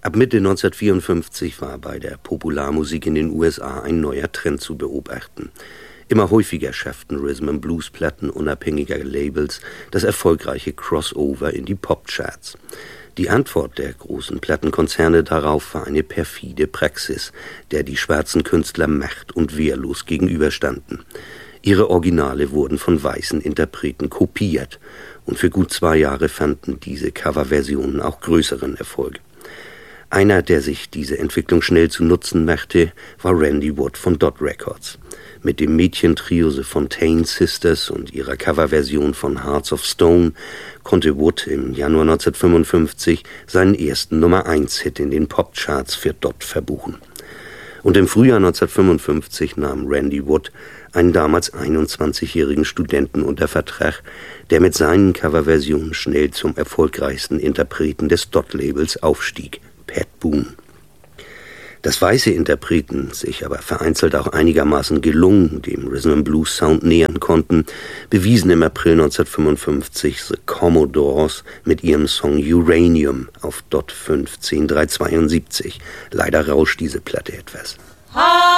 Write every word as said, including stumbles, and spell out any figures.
Ab Mitte neunzehnhundertvierundfünfzig war bei der Popularmusik in den U S A ein neuer Trend zu beobachten. Immer häufiger schafften Rhythm-and-Blues-Platten unabhängiger Labels das erfolgreiche Crossover in die Popcharts. Die Antwort der großen Plattenkonzerne darauf war eine perfide Praxis, der die schwarzen Künstler macht- und wehrlos gegenüberstanden. Ihre Originale wurden von weißen Interpreten kopiert und für gut zwei Jahre fanden diese Coverversionen auch größeren Erfolg. Einer, der sich diese Entwicklung schnell zu Nutzen machte, war Randy Wood von Dot Records. Mit dem Mädchentrio The Fontaine Sisters und ihrer Coverversion von Hearts of Stone konnte Wood im Januar neunzehnhundertfünfundfünfzig seinen ersten Nummer eins Hit in den Popcharts für Dot verbuchen. Und im Frühjahr neunzehnhundertfünfundfünfzig nahm Randy Wood einen damals einundzwanzigjährigen Studenten unter Vertrag, der mit seinen Coverversionen schnell zum erfolgreichsten Interpreten des Dot-Labels aufstieg, Pat Boone. Dass weiße Interpreten sich aber vereinzelt auch einigermaßen gelungen dem Rhythm-and-Blues-Sound nähern konnten, bewiesen im April neunzehnhundertfünfundfünfzig The Commodores mit ihrem Song Uranium auf Dot fünfzehn dreihundertzweiundsiebzig. Leider rauscht diese Platte etwas.